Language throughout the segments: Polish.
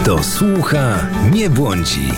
Kto słucha, nie błądzi.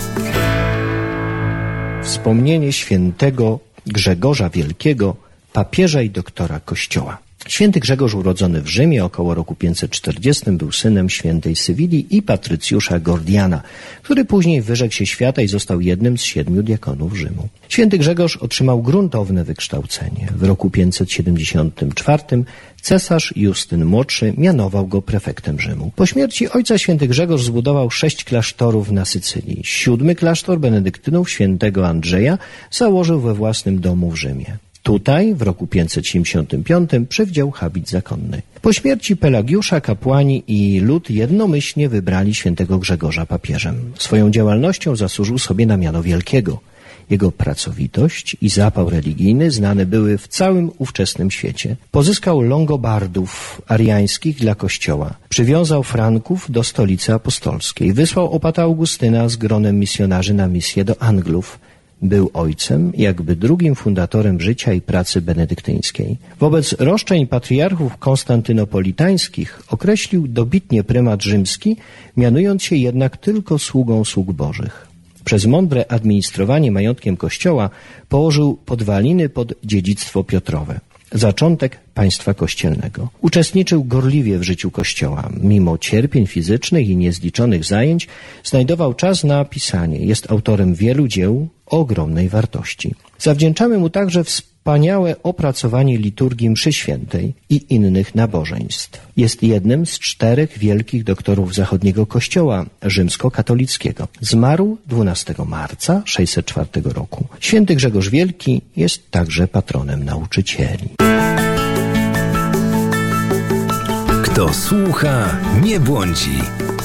Wspomnienie świętego Grzegorza Wielkiego, papieża i doktora Kościoła. Święty Grzegorz, urodzony w Rzymie około roku 540, był synem świętej Sywilii i patrycjusza Gordiana, który później wyrzekł się świata i został jednym z 7 diakonów Rzymu. Święty Grzegorz otrzymał gruntowne wykształcenie. W roku 574 cesarz Justyn Młodszy mianował go prefektem Rzymu. Po śmierci ojca święty Grzegorz zbudował 6 klasztorów na Sycylii. 7. klasztor benedyktynów świętego Andrzeja założył we własnym domu w Rzymie. Tutaj w roku 575 przywdział habit zakonny. Po śmierci Pelagiusza kapłani i lud jednomyślnie wybrali świętego Grzegorza papieżem. Swoją działalnością zasłużył sobie na miano wielkiego. Jego pracowitość i zapał religijny znane były w całym ówczesnym świecie. Pozyskał Longobardów ariańskich dla kościoła. Przywiązał Franków do stolicy apostolskiej. Wysłał opata Augustyna z gronem misjonarzy na misję do Anglów. Był ojcem, jakby drugim fundatorem życia i pracy benedyktyńskiej. Wobec roszczeń patriarchów konstantynopolitańskich określił dobitnie prymat rzymski, mianując się jednak tylko sługą sług bożych. Przez mądre administrowanie majątkiem Kościoła położył podwaliny pod dziedzictwo Piotrowe. Zaczątek państwa kościelnego. Uczestniczył gorliwie w życiu Kościoła. Mimo cierpień fizycznych i niezliczonych zajęć znajdował czas na pisanie. Jest autorem wielu dzieł o ogromnej wartości. Zawdzięczamy mu także wspaniałe opracowanie liturgii mszy świętej i innych nabożeństw. Jest jednym z 4 wielkich doktorów zachodniego Kościoła rzymskokatolickiego. Zmarł 12 marca 604 roku. Święty Grzegorz Wielki jest także patronem nauczycieli. Kto słucha, nie błądzi.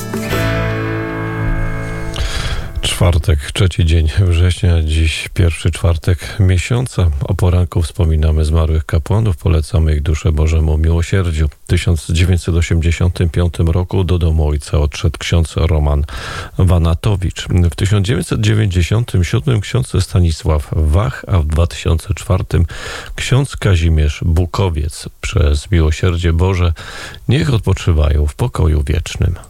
Czwartek, 3 dzień września, dziś pierwszy czwartek miesiąca. O poranku wspominamy zmarłych kapłanów, polecamy ich duszę Bożemu miłosierdziu. W 1985 roku do domu ojca odszedł ksiądz Roman Wanatowicz. W 1997 ksiądz Stanisław Wach, a w 2004 ksiądz Kazimierz Bukowiec. Przez miłosierdzie Boże niech odpoczywają w pokoju wiecznym.